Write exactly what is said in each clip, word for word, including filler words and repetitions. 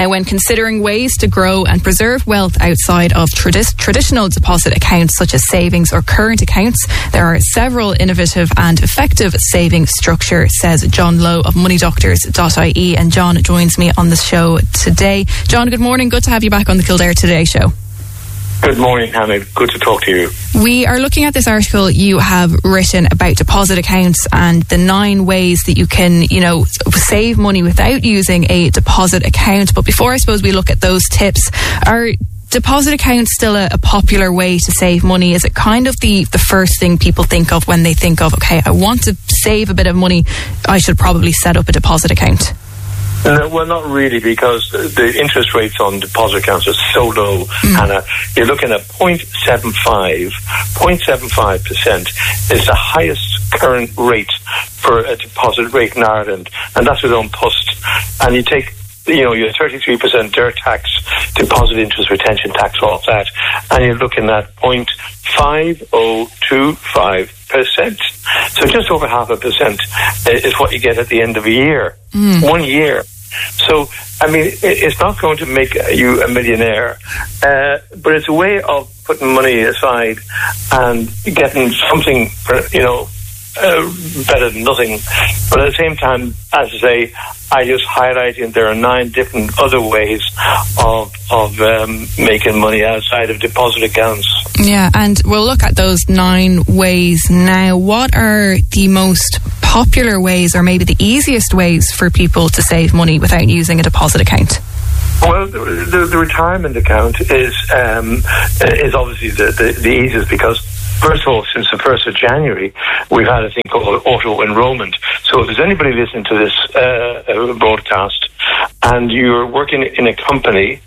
Now, when considering ways to grow and preserve wealth outside of tradi- traditional deposit accounts such as savings or current accounts, there are several innovative and effective saving structures, says John Lowe of money doctors dot I E. And John joins me on the show today. John, good morning. Good to have you back on the Kildare Today show. Good morning, Hannah. Good to talk to you. We are looking at this article you have written about deposit accounts and the nine ways that you can, you know, save money without using a deposit account. But before I suppose we look at those tips, are deposit accounts still a, a popular way to save money? Is it kind of the, the first thing people think of when they think of, okay, I want to save a bit of money, I should probably set up a deposit account? No, well, not really, because the interest rates on deposit accounts are so low, mm. Hannah. You're looking at zero point seven five. zero point seven five percent is the highest current rate for a deposit rate in Ireland, and that's with An Post. And you take, you know, your thirty-three percent D I R tax, deposit interest retention tax off that, and you're looking at zero point five oh two five percent. So just over half a percent is what you get at the end of a year. Mm. One year. So, I mean, it's not going to make you a millionaire, uh, but it's a way of putting money aside and getting something, you know, uh, better than nothing. But at the same time, as I say, I just highlighting there are nine different other ways of of um, making money outside of deposit accounts. Yeah, and we'll look at those nine ways now. What are the most popular ways, or maybe the easiest ways for people to save money without using a deposit account? Well, the, the, the retirement account is um, is obviously the, the, the easiest, because first of all, since the first of January, we've had a thing called auto-enrollment. So if there's anybody listening to this uh, broadcast and you're working in a company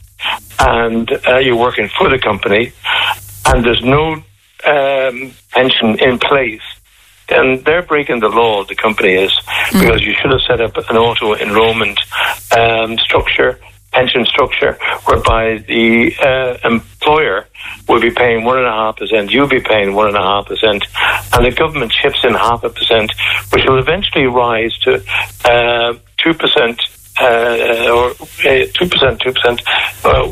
and uh, you're working for the company and there's no um, pension in place, then they're breaking the law, the company is, mm. because you should have set up an auto-enrollment um, structure, pension structure, whereby the uh, employer will be paying one and a half percent, you'll be paying one and a half percent, and the government chips in half a percent, which will eventually rise to uh, two percent. Uh, or uh, two percent, two percent. Uh,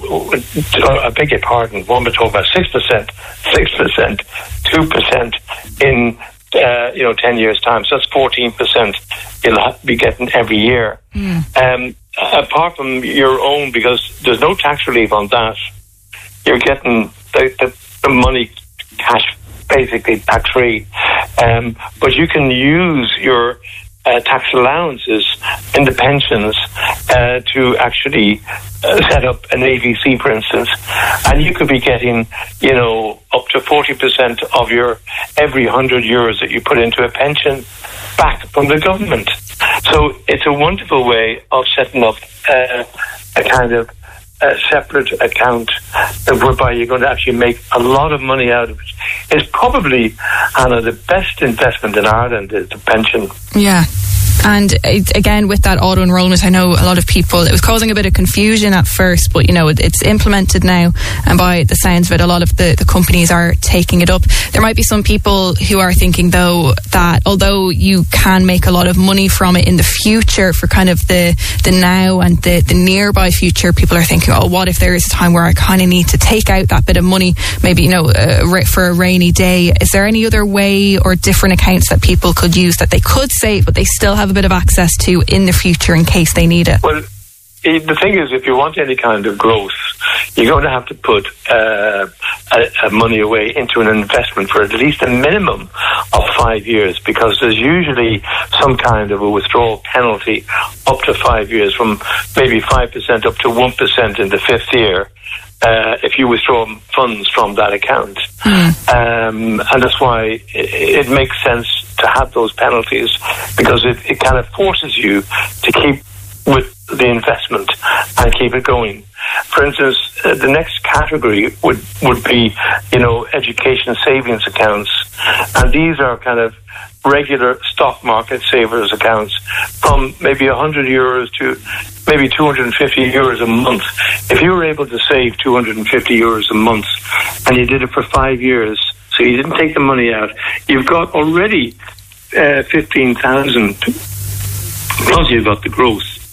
I beg your pardon. One we're talking about six percent, six percent, two percent in uh, you know ten years' time. So that's fourteen percent you'll have to be getting every year. Mm. Um, apart from your own, because there's no tax relief on that, you're getting the, the, the money cash, basically tax free. Um, but you can use your Uh, tax allowances in the pensions uh, to actually uh, set up an A V C, for instance, and you could be getting, you know, up to forty percent of your every one hundred euros that you put into a pension back from the government. So it's a wonderful way of setting up uh, a kind of a separate account whereby you're going to actually make a lot of money out of it. It's probably, Anna, the best investment in Ireland is the pension. Yeah. And it, again, with that auto-enrollment, I know a lot of people, it was causing a bit of confusion at first, but, you know, it, it's implemented now, and by the sounds of it, a lot of the, the companies are taking it up. There might be some people who are thinking, though, that although you can make a lot of money from it in the future, for kind of the, the now and the, the nearby future, people are thinking, oh, what if there is a time where I kind of need to take out that bit of money, maybe, you know, uh, for a rainy day? Is there any other way or different accounts that people could use that they could save, but they still have a bit of access to in the future in case they need it? Well, the thing is, if you want any kind of growth, you're going to have to put uh, a, a money away into an investment for at least a minimum of five years, because there's usually some kind of a withdrawal penalty up to five years, from maybe five percent up to one percent in the fifth year. Uh, if you withdraw funds from that account. Mm. Um, and that's why it, it makes sense to have those penalties, because it, it kind of forces you to keep with the investment and keep it going. For instance, uh, the next category would, would be, you know, education savings accounts. And these are kind of regular stock market savers accounts, from maybe one hundred euros to maybe two hundred fifty euros a month. If you were able to save two hundred fifty euros a month and you did it for five years, so you didn't take the money out, you've got already uh, fifteen thousand, plus you've got the growth.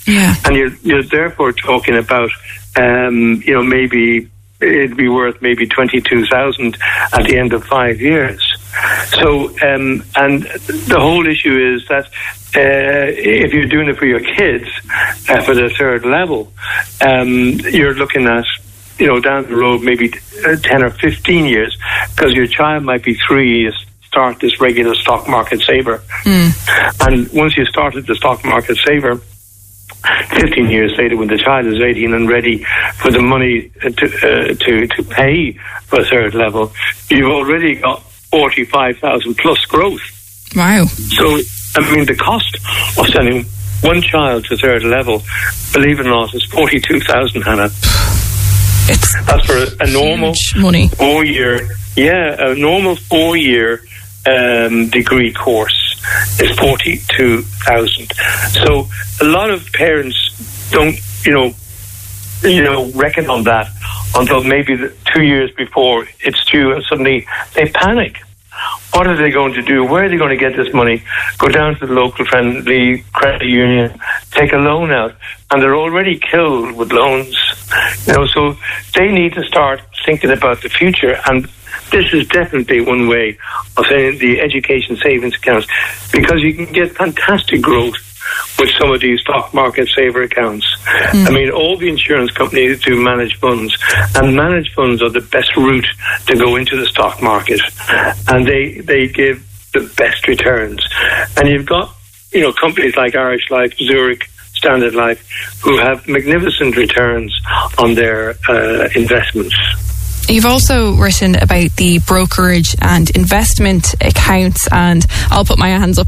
Yeah. And you're, you're therefore talking about, um, you know, maybe it'd be worth maybe twenty-two thousand at the end of five years. So, um, and the whole issue is that uh, if you're doing it for your kids uh, for the third level, um, you're looking at, you know, down the road maybe ten or fifteen years, because your child might be three years start this regular stock market saver. Mm. And once you started the stock market saver, fifteen years later, when the child is eighteen and ready for the money to uh, to to pay for a third level, you've already got forty-five thousand plus growth. Wow! So, I mean, the cost of sending one child to third level, believe it or not, is forty-two thousand. Hannah, it's that's for a, a normal money. four-year, yeah, a normal four-year um, degree course is forty-two thousand. So a lot of parents don't, you know, you know, reckon on that until maybe the two years before it's due, and suddenly they panic. What are they going to do? Where are they going to get this money? Go down to the local friendly credit union, take a loan out, and they're already killed with loans. You know, so they need to start thinking about the future, and this is definitely one way of saying the education savings accounts, because you can get fantastic growth with some of these stock market saver accounts. Mm. I mean, all the insurance companies do managed funds, and managed funds are the best route to go into the stock market, and they they give the best returns. And you've got, you know, companies like Irish Life, Zurich, Standard Life, who have magnificent returns on their uh, investments. You've also written about the brokerage and investment accounts, and I'll put my hands up